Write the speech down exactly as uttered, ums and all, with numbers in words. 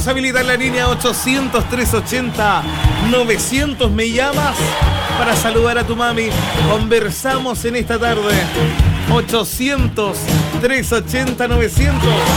Vamos a habilitar la línea ochocientos, trescientos ochenta, novecientos. Me llamas para saludar a tu mami. Conversamos en esta tarde. ochocientos, trescientos ochenta, novecientos.